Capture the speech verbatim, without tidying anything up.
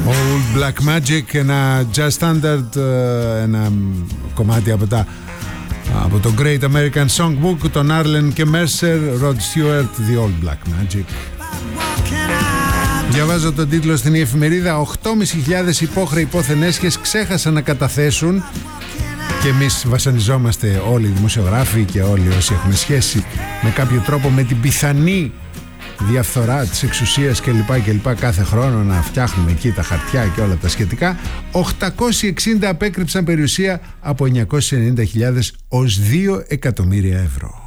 Old Black Magic, ένα jazz standard, ένα κομμάτι από, τα, από το Great American Songbook, τον Arlen και Mercer, Rod Stewart, The Old Black Magic. Διαβάζω τον τίτλο στην εφημερίδα. οκτώ χιλιάδες πεντακόσιοι υπόχρεοι υπόθενέσχες ξέχασαν να καταθέσουν. Και εμείς βασανιζόμαστε όλοι οι δημοσιογράφοι και όλοι όσοι έχουμε σχέση με κάποιο τρόπο με την πιθανή διαφθορά της εξουσίας κλπ κλπ κάθε χρόνο, να φτιάχνουμε εκεί τα χαρτιά και όλα τα σχετικά. οκτακόσιοι εξήντα απέκρυψαν περιουσία από εννιακόσιες ενενήντα χιλιάδες ως δύο εκατομμύρια ευρώ.